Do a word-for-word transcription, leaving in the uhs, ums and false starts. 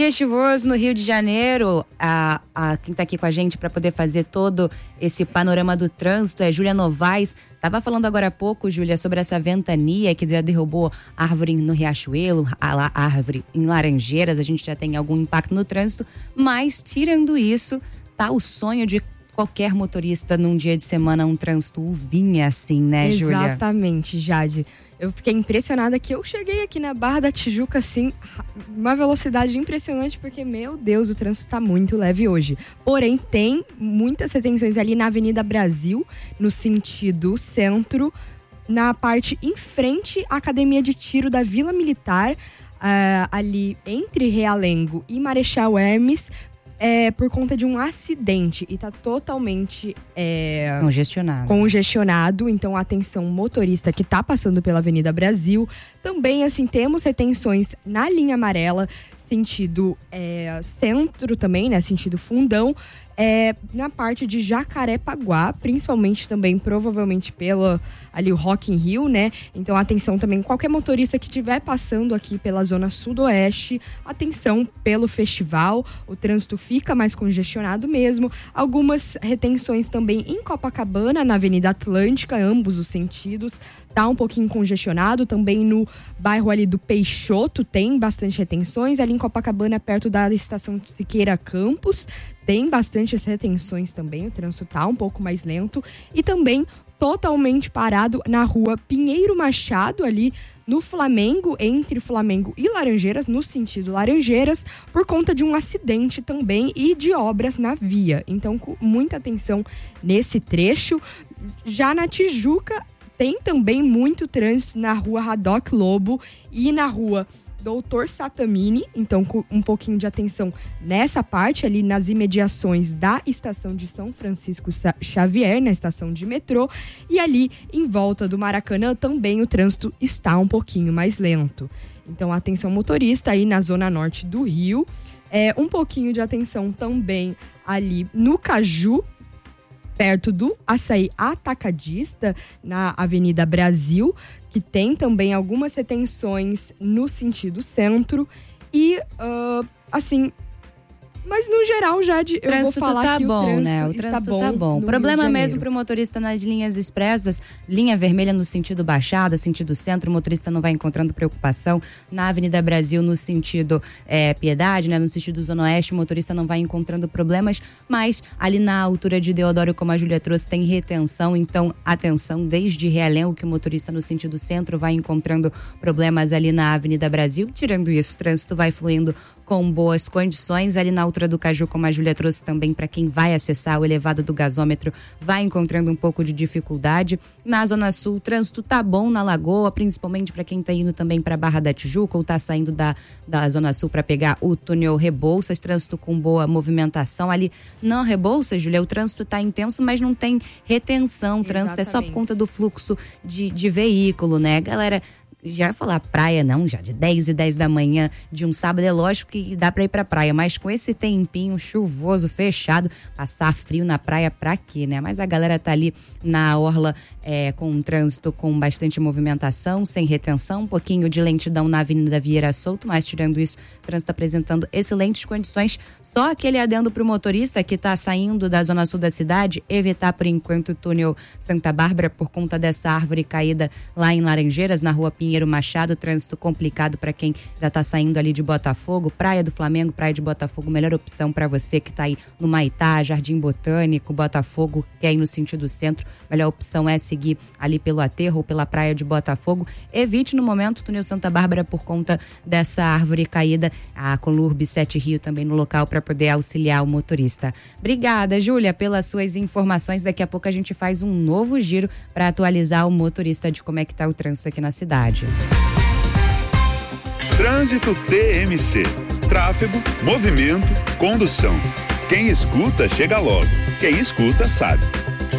dia chuvoso no Rio de Janeiro. A, a, quem está aqui com a gente para poder fazer todo esse panorama do trânsito é Júlia Novaes. Tava falando agora há pouco, Júlia, sobre essa ventania que já derrubou árvore no Riachuelo, a, a árvore em Laranjeiras. A gente já tem algum impacto no trânsito, mas tirando isso, tá o sonho de qualquer motorista num dia de semana, um trânsito vinha assim, né, Júlia? Exatamente, Jade. Eu fiquei impressionada que eu cheguei aqui na Barra da Tijuca, assim, uma velocidade impressionante, porque, meu Deus, o trânsito tá muito leve hoje. Porém, tem muitas retenções ali na Avenida Brasil, no sentido centro, na parte em frente à Academia de Tiro da Vila Militar, uh, ali entre Realengo e Marechal Hermes, É, por conta de um acidente e tá totalmente é, congestionado. congestionado. Então, atenção, motorista que tá passando pela Avenida Brasil. Também, assim, temos retenções na linha amarela, sentido é, centro também, né? Sentido Fundão. É, na parte de Jacarepaguá, principalmente também, provavelmente pelo ali o Rock in Rio, né? Então, atenção também, qualquer motorista que estiver passando aqui pela zona sudoeste, atenção pelo festival, o trânsito fica mais congestionado mesmo. Algumas retenções também em Copacabana, na Avenida Atlântica, ambos os sentidos, tá um pouquinho congestionado. Também no bairro ali do Peixoto tem bastante retenções, ali em Copacabana, perto da estação Siqueira Campos, tem bastante retenções também, o trânsito tá um pouco mais lento. E também totalmente parado na rua Pinheiro Machado, ali no Flamengo, entre Flamengo e Laranjeiras, no sentido Laranjeiras, por conta de um acidente também e de obras na via. Então, com muita atenção nesse trecho. Já na Tijuca, tem também muito trânsito na rua Haddock Lobo e na rua Doutor Satamini, então com um pouquinho de atenção nessa parte, ali nas imediações da estação de São Francisco Xavier, na estação de metrô, e ali em volta do Maracanã também o trânsito está um pouquinho mais lento. Então, atenção motorista aí na zona norte do Rio, é, um pouquinho de atenção também ali no Caju, perto do Açaí Atacadista, na Avenida Brasil, que tem também algumas retenções no sentido centro. E, uh, assim, mas no geral, Jade, eu vou falar tá que bom, o trânsito né? O trânsito está bom. Tá bom. O problema mesmo para o motorista nas linhas expressas, linha vermelha no sentido Baixada, sentido centro, o motorista não vai encontrando preocupação. Na Avenida Brasil, no sentido é, Piedade, né? No sentido Zona Oeste, o motorista não vai encontrando problemas, mas ali na altura de Deodoro, como a Júlia trouxe, tem retenção. Então, atenção, desde Realengo, que o motorista no sentido centro vai encontrando problemas ali na Avenida Brasil. Tirando isso, o trânsito vai fluindo com boas condições. Ali na altura do Caju, como a Júlia trouxe também, para quem vai acessar o elevado do gasômetro, vai encontrando um pouco de dificuldade. Na Zona Sul, o trânsito tá bom na Lagoa, principalmente para quem tá indo também para Barra da Tijuca ou tá saindo da, da Zona Sul para pegar o túnel Rebouças, trânsito com boa movimentação. Ali não Rebouças, Júlia, o trânsito tá intenso, mas não tem retenção. O trânsito Exatamente. É só por conta do fluxo de, de veículo, né? Galera, já ia falar praia não, já de dez e dez da manhã de um sábado, é lógico que dá pra ir pra praia, mas com esse tempinho chuvoso, fechado, passar frio na praia pra quê, né? Mas a galera tá ali na orla é, com um trânsito com bastante movimentação, sem retenção, um pouquinho de lentidão na Avenida Vieira Souto, mas tirando isso, o trânsito apresentando excelentes condições. Só aquele adendo pro motorista que tá saindo da zona sul da cidade, evitar por enquanto o túnel Santa Bárbara por conta dessa árvore caída lá em Laranjeiras, na rua Pinheiro Machado, trânsito complicado para quem já tá saindo ali de Botafogo. Praia do Flamengo, Praia de Botafogo, melhor opção para você que tá aí no Maitá, Jardim Botânico, Botafogo, que é aí no sentido centro. Melhor opção é seguir ali pelo Aterro ou pela Praia de Botafogo. Evite no momento o túnel Santa Bárbara por conta dessa árvore caída. A Colurbe Sete Rio também no local para poder auxiliar o motorista. Obrigada, Júlia, pelas suas informações. Daqui a pouco a gente faz um novo giro para atualizar o motorista de como é que tá o trânsito aqui na cidade. Trânsito T M C. Tráfego, movimento, condução. Quem escuta, chega logo. Quem escuta, sabe.